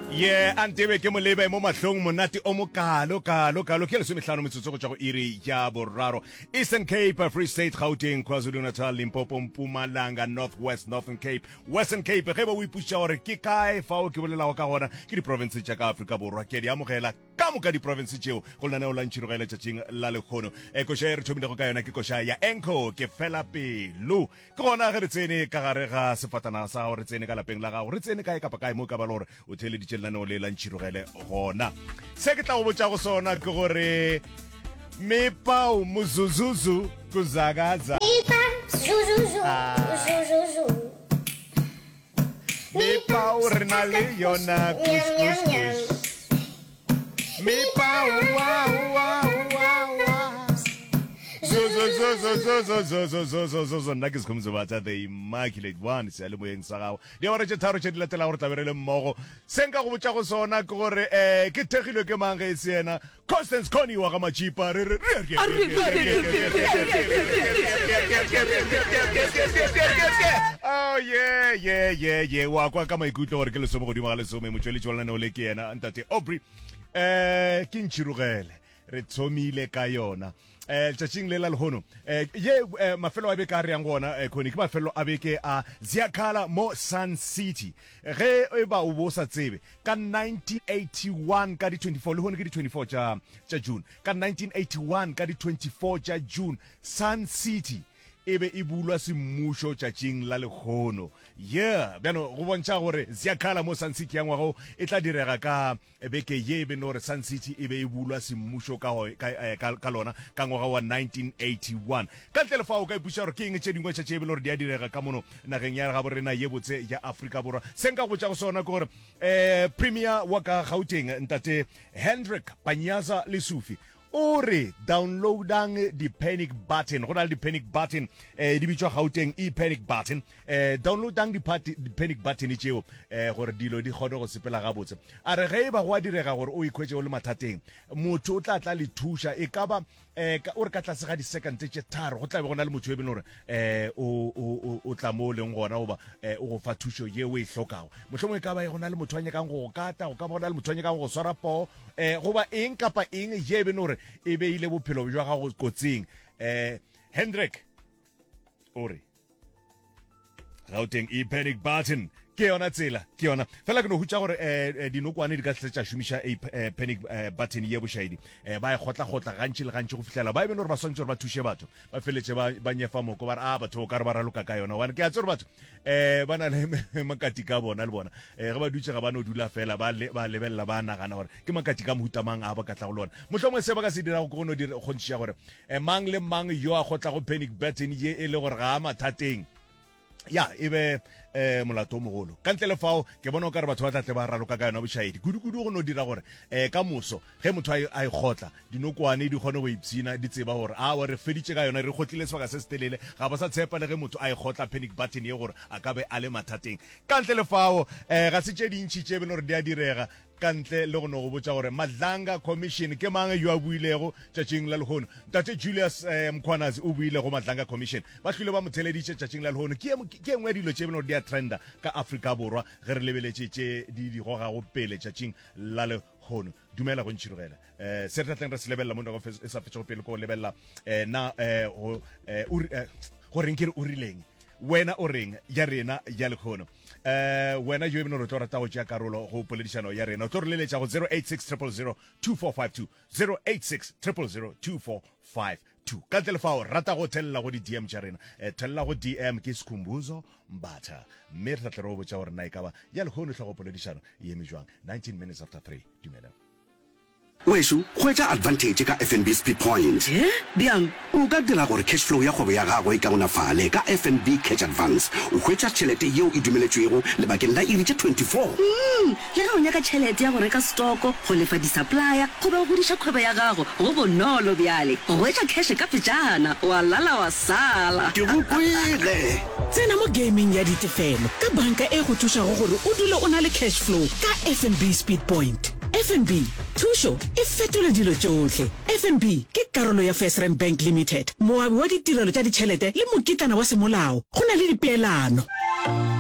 Yeah, antebe ke mo lebe mo mahlong monate o mo kalo ke le somehlano metsotso go tswa go iri ya boraro. Eastern Cape, Free State, Gauteng, KwaZulu-Natal, Limpopo, Mpumalanga, Northwest, Northern Cape, Western Cape. Ge ba o iputsa gore ke kae fa o ke bolelago ka gona ke di province tša ka Afrika Borwa ke di amogela ka moka di province tšeo go lana o lantšhiro ga ile tšatšing la lekgono. Koša e re thomilego ka yona ke koša ya Enco ke fela pelo. Ke gona ge re tsene ka gare ga sefatana sa gore tsene ka lapeng la gago re tsene kae kapa kae mo ka ba le gore o theleditše lana o le lantšhirogele gona. Se ke tla go botša go sona ke gore Mipau muzuzuzu kuzagaza. Mipa zuzuzu zuzuzu. Mipau re na le yona kus. Mipau wa wa wa wa. Zo nna ke sekhomotse batsa the Immaculate One se le moyeng sa gago. Di a gore tše tharo tše di latela gore taberele mmogo. Se nka go botša go sona ke gore ke thegilwe ke mang ge e se yena Constance Connie wa ga Machipa Oh yeah wa kwa ka maikutlo gore ke lesome godimo ga lesome motsweletši wa lana o le ke yena ntate Aubrey ke ntšhirogele re thomile ka yona tšatšing le la lehono ye mafelo a beke a re yang gona khoni ke mafelo a beke a Ziakala mo Sun City ge e ba o bo sa tsebe ka 1981 ka di 24 le hone ke di 24 tša June ka 1981 ka di 24 tša June Sun City ebe e bulwa semmušo tšatšing la lekgono bjano go bontšha gore Ziakala mo Sun City ya ngwago e tla direga ka beke ye ebe no gore Sun City ebe e bulwa semmušo ka lona ka ngwaga wa 1981 ka ntle le fa o ka ipuša gore ke eng tše dingwe tša tše ebe le gore di a direga ka mono nageng ya ga borena ye botse ya Afrika Borwa se nka go botša go sona ke gore premier wa ka Gauteng ntate Hendrik Panyaza Lesufi o re downloadang di panic button go na le di panic button di bitswa Gauteng panic button downloadang di panic button tšeo gore dilo di kgone go sepela ga botse a re ge ba go a direga gore o ikhwetse o le mathateng motho o tla le thuša e ka ba o re ka tlase ga di second tše tharo go tla be go na le motho e beng gore o tla mo leng gona goba o go fa thušo ye o e hlokago mohlomongwe ka ba go na le motho a nyakang go kata go ka ba go na le motho a nyakang go swara poo goba eng kapa eng ye beng gore e beile bophelo jwa gago kotsing Hendrik ore Gauteng panic button ke yona tsela ke yona fela ke no hutsa gore dinokwane di ka tletša šomiša panic button ye bošaedi ba e gotla gantši le gantši go fihlela ba e bene gore ba swantse gore ba thuše batho ba feletše ba nyefa moko ba re batho o ka re ba raloka ka yona wane ke a tse gore batho ba na le makati ka bona le bona ge ba dutse ga ba no dula fela ba lebelela ba nagana gore ke makati ka mohuta mang a ba ka tla go lona mohlomongwe se ba ka se dirago ke go no kgontšhiša gore mang le mang yo a gotla go panic button ye e le gore ga a mathateng ya ebe molato o mogolo ka ntle le fao ke bona o ka re batho ba tlatle ba raloka ka yona bošaedi kudu go no dira gore ka moso ge motho a ikgotla dinokwane di kgone go ipsina di tseba gore wa re feditše ka yona re gotlile sebaka se se telele ga ba sa tshepa le ge motho a ikgotla panic button ye gore a ka be a le mathateng ka ntle le fao ga se tše dintšhi tše bene gore di a direga ka ntle le go no go botša gore Madlanga Commission ke mang yo a builego tšatšing la lehono tate Julius Mkhwanazi o buile go Madlanga Commission ba hlwile ba motheleditše tšatšing la lehono ke engwe dilo tše bene gore di a trenda ka Afrika Borwa ge re lebeletše tše di gogago pele tšatšing la lehono dumela go ntšhirogela se re tlatleng re se lebelela mo nako e sa fetšego pele ko lebelela go reng ke re o rileng wena o reng ya rena ya lekgono wena yo ebene re tlo rata go tšea karolo go poledišano ya rena o tlo re leletša go 086 000 2452 ka ntle le fao rata go thelela go di DM tša rena thelela go DM ke Skhumbuzo Mbatha mme re tlatle re go botša gore na e ka ba ya lekgono tlhago poledišano e eme jwang 19 minutes after 3 dumela Weshu, hwetša advantage ka FNB Speed Point. Bjang, o ka dira gore cash flow ya kgwebo ya gago e kaonafale ka FNB Cash Advance. O hwetša tšhelete yeo e dumeletšwego lebakeng la iri tše 24. Le ga o nyaka tšhelete ya go reka stoko, go lefa di-supplier, go ba go godiša kgwebo ya gago, go bonolo bjale. O hwetša cash ka pejana, wa lala wa sala. Ke go kwele. Tsena mo gaming ya ditefelo ka banka e go thušago gore o dule o na le cash flow ka FNB Speed Point. FNB, thušo e fetola dilo tšohle. FNB ke karolo ya FirstRand Bank Limited, moabi wa ditirelo tša ditšhelete le mokitlana wa semolao. Go na le dipeelano.